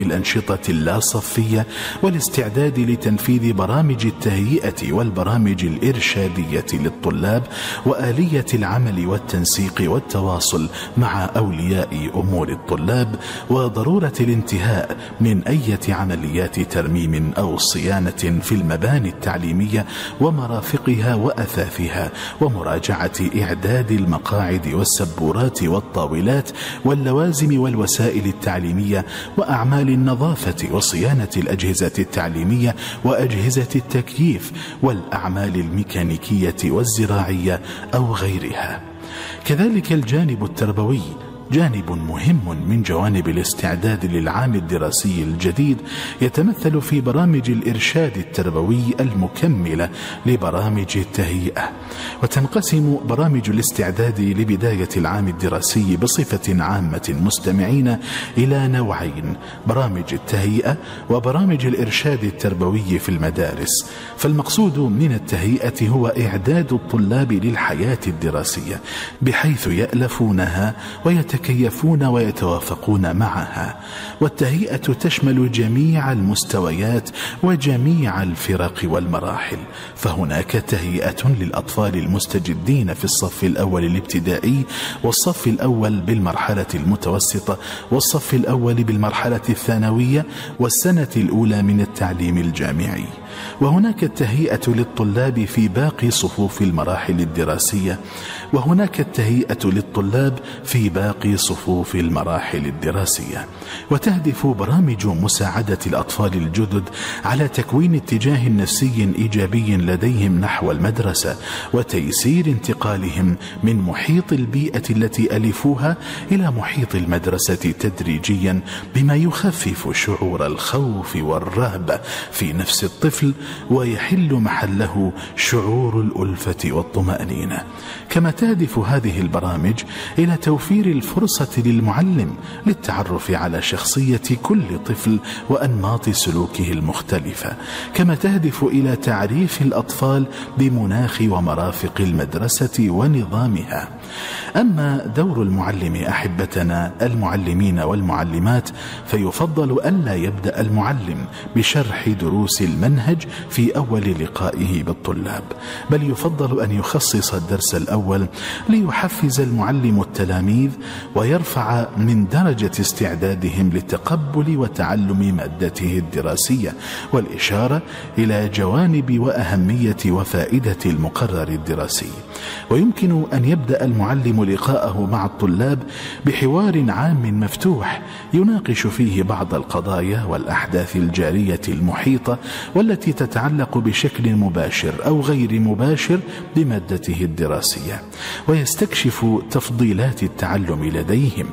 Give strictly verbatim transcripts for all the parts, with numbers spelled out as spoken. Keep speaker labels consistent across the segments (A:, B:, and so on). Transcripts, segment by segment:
A: الأنشطة اللا صفية والاستعداد لتنفيذ برامج التهيئة والبرامج الإرشادية للطلاب وآلية العمل والتنسيق والتواصل مع أولياء أمور الطلاب وضرورة الانتهاء من أي عمليات ترميم أو صيانة في المباني التعليمية ومرافقها وأثاثها ومراجعة إعداد المقاعد والسبورات والطاولات واللوازم والوسائل التعليمية وأعمال النظافة وصيانة الأجهزة التعليمية وأجهزة التكييف والأعمال الميكانيكية والزراعية أو غيرها. كذلك الجانب التربوي جانب مهم من جوانب الاستعداد للعام الدراسي الجديد، يتمثل في برامج الإرشاد التربوي المكملة لبرامج التهيئة. وتنقسم برامج الاستعداد لبداية العام الدراسي بصفة عامة مستمعين إلى نوعين: برامج التهيئة وبرامج الإرشاد التربوي في المدارس. فالمقصود من التهيئة هو إعداد الطلاب للحياة الدراسية بحيث يألفونها ويتكلمون يتكيفون ويتوافقون معها. والتهيئة تشمل جميع المستويات وجميع الفرق والمراحل، فهناك تهيئة للأطفال المستجدين في الصف الأول الابتدائي والصف الأول بالمرحلة المتوسطة والصف الأول بالمرحلة الثانوية والسنة الأولى من التعليم الجامعي. وهناك التهيئة للطلاب في باقي صفوف المراحل الدراسية، وهناك التهيئة للطلاب في باقي صفوف المراحل الدراسية. وتهدف برامج مساعدة الأطفال الجدد على تكوين اتجاه نفسي إيجابي لديهم نحو المدرسة وتيسير انتقالهم من محيط البيئة التي ألفوها إلى محيط المدرسة تدريجيا، بما يخفف شعور الخوف والرهبة في نفس الطفل ويحل محله شعور الألفة والطمأنينة. كما تهدف هذه البرامج إلى توفير الفرصة للمعلم للتعرف على شخصية كل طفل وأنماط سلوكه المختلفة، كما تهدف إلى تعريف الأطفال بمناخ ومرافق المدرسة ونظامها. أما دور المعلم أحبتنا المعلمين والمعلمات، فيفضل ألا يبدأ المعلم بشرح دروس المنهج في أول لقائه بالطلاب، بل يفضل أن يخصص الدرس الأول ليحفز المعلم التلاميذ ويرفع من درجة استعدادهم للتقبل وتعلم مادته الدراسية، والإشارة إلى جوانب وأهمية وفائدة المقرر الدراسي. ويمكن أن يبدأ المعلم لقاءه مع الطلاب بحوار عام مفتوح يناقش فيه بعض القضايا والأحداث الجارية المحيطة والتي تتعلق بشكل مباشر أو غير مباشر بمادته الدراسية، ويستكشف تفضيلات التعلم لديهم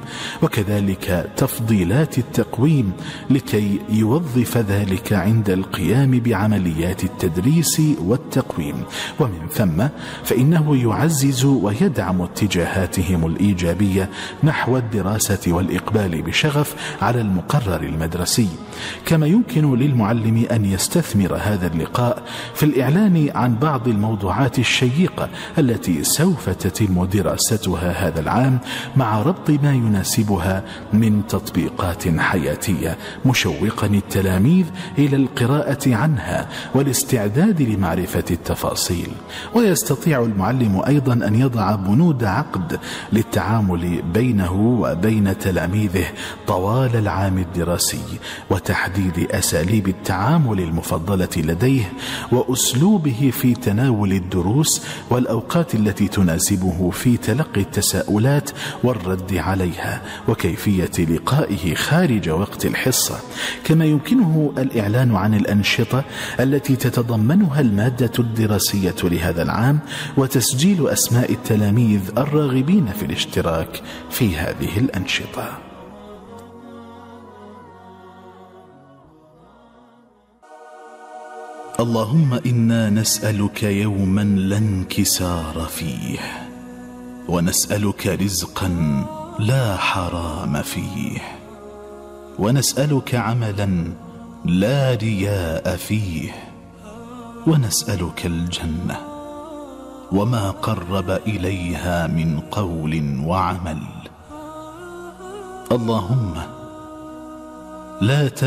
A: وكذلك تفضيلات التقويم لكي يوظف ذلك عند القيام بعمليات التدريس والتقويم. ومن ثم فإنه يعزز ويدعم اتجاهاتهم الإيجابية نحو الدراسة والإقبال بشغف على المقرر المدرسي. كما يمكن للمعلم أن يستثمر هذا اللقاء في الإعلان عن بعض الموضوعات الشيقة التي سوف تتم دراستها هذا العام مع ربط ما يناسبها من تطبيقات حياتية، مشوقا التلاميذ إلى القراءة عنها والاستعداد لمعرفة التفاصيل. ويستطيع المعلم أيضا أن يضع بنود عقد للتعامل بينه وبين تلاميذه طوال العام الدراسي، وتحديد أساليب التعامل المفضلة لديه وأسلوبه في تناول الدروس والأوقات التي تناسبه في تلقي التساؤلات والرد عليها، وكيفية لقائه خارج وقت الحصة. كما يمكنه الإعلان عن الأنشطة التي تتضمنها المادة الدراسية لهذا العام وتسجيل أسماء التلاميذ الراغبين في الاشتراك في هذه الأنشطة. اللهم إنا نسألك يوما لا انكسار فيه، ونسألك رزقا لا حرام فيه، ونسألك عملا لا رياء فيه، ونسألك الجنة وما قرب إليها من قول وعمل. اللهم لا